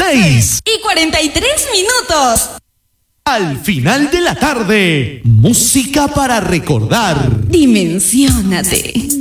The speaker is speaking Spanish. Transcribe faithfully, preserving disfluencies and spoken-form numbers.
seis y cuarenta y tres minutos. Al final de la tarde, música para recordar. Dimensiónate.